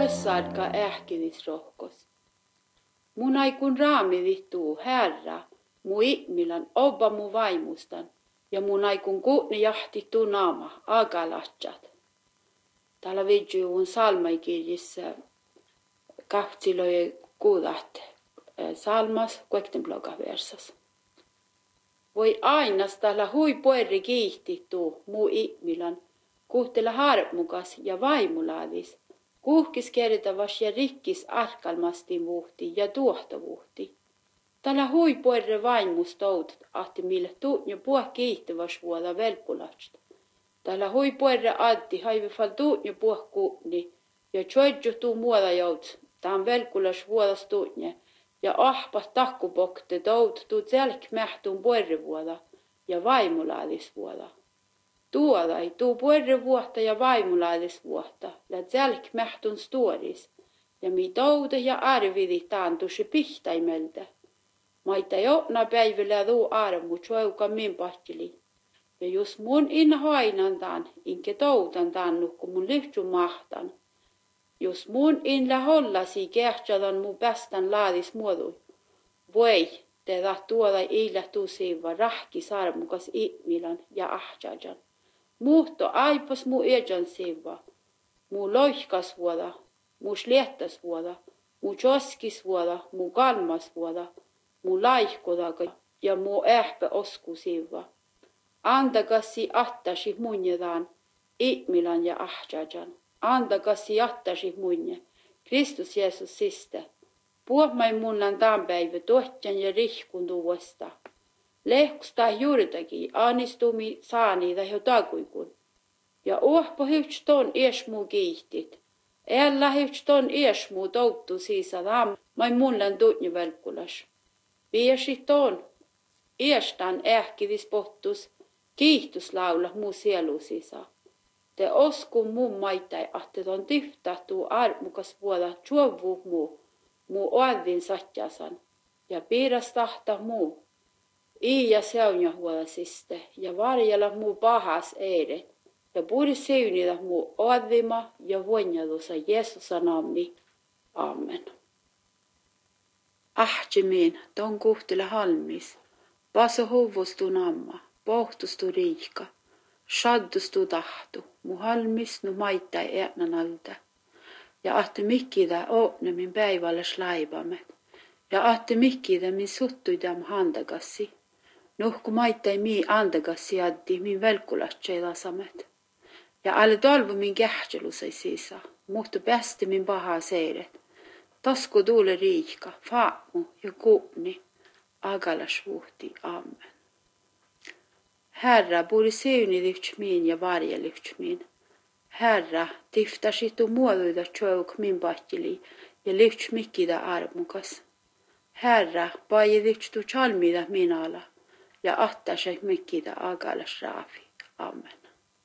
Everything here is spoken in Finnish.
tuessaadka ähkidis rohkos. Mun aikun raamidit tuu, Herra, mu ihmilan obba mu vaimustan, ja mun aikun kuutni jahti tuu naama, agalatsat. Täällä vidjuun salmaikirjissa kahtsiloi kuudat salmas kuektenbloga versas. Voi ainas täällä hui puerri kiihti tuu, mu ihmilan, kuhtela harmukas ja vaimulaadis, kuhkis kertavas ja rikkis arkalmasti vuhti ja tuohtavuhti. Tällä hui puerre vaimustout, ahti mille tuutnyo puh kiihtävas vuoda velpulasta. Tällä hui puerre addi haivefal tuutnyo puh kuutni, ja tjoidjo tuu muuda jouts, tämän velkulas vuodas tuutnye, ja ahpas takkupokte tout tuu selk mähtuun puerre vuoda, ja vaimulaadis vuoda. Tuoda ei tuu puerre vuotta ja vaimulaadis vuotta, ja selk mähtun stuoris, ja mi toude ja arvidi taantusi pihtaimeltä. Maita jotna päivillä tuu armu tjoeuka min pahtili. Ja jos mun in hainan taan, inke toutan taannu, kun mun lyhtsy mahtan. Jos mun in lähollasi kehtsadan mun päästän laadis muodui. Voi, te tuoda iillä tusiva rahki sarmukas ihmilan ja ahtjajan. Muhto aipas mu ejan siva. Mu loihkas vuoda, mu sliehtas vuoda, mu joskis vuoda, mu kalmas vuoda, mu laihkodaga ja mu ähpä osku siva. Andakasi attasi munjedaan, ihmilan ja ahtjajan. Andakasi attasi munje, Kristus Jeesus siste. Puhmai munnan tämän päivä tohtjan ja rihkun tuosta. Lehkusta juurtakin annistumi saaniita jo takuikun. Ja ohpo hyvts ton iesmu kiihtit. Älä hyvts ton iesmu touttu siisada mai munnan tuutnju velkulas. Viesi ton iestan ähkidis pohtus kiihtuslaula muu sielu sisa. Te osku mun maitai ahte ton tyhtähtuu armukas vuoda tjuovu muu oadvin satjasan. Ja piiras tahta muu. Ja seunja huolasiste ja varjella muu pahas eiret. Ja puhdi seunida muu oadvima ja voinjadusa Jeesusa namni. Amen. Ahtjemiin ton kuhtile halmis. Paso huvustu namma, pohtustu riika. Shaddustu tahtu, mu halmis nu maittai äänanalta. Ja ahti mikkida oopne min päivällä slaibamet. Ja ahti mikkida min suttuidam handagassi. Nuhku maittai mii andagassi addi min velkulatseelasamet. Ja alle talvu min kähtselusai sisa, muhtu päästi min pahaa seiret. Tasku tuule riika, faamu ja kuupni, agalas vuhti, amen. Herra, puhdi seuni lyhtsmiin ja varje lyhtsmiin. Herra, tiftasi tu muoduida tjouk min pahtili ja lyhtsmikkida armukas. Herra, paje lyhtstu chalmida minala ja ahtasek mikkida agalas raafi, amen.